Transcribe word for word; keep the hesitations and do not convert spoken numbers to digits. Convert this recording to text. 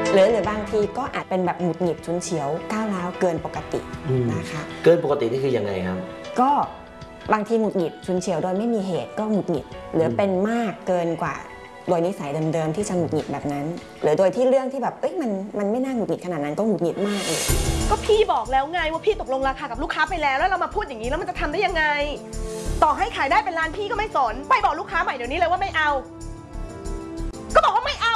หรือหรือบางทีก็อาจเป็นแบบหงุดหงิดฉุนเฉียวก้าวร้าวเกินปกตินะคะเกินปกตินี่คือยังไงครับก็บางทีหงุดหงิดฉุนเฉียวโดยไม่มีเหตุก็หงุดหงิดหรือเป็นมากเกินกว่าโดยนิสัยเดิมๆที่จะหงุดหงิดแบบนั้นหรือโดยที่เรื่องที่แบบเอ้ยมันมันไม่น่าหงุดหงิดขนาดนั้นก็หงุดหงิดมากเลยก็พี่บอกแล้วไงว่าพี่ตกลงราคากับลูกค้าไปแล้วแล้วเรามาพูดอย่างนี้แล้วมันจะทำได้ยังไงต่อให้ขายได้เป็นล้านพี่ก็ไม่สนไปบอกลูกค้าใหม่เดี๋ยวนี้เลยว่าไม่เอาก็บอกว่าไม่เอา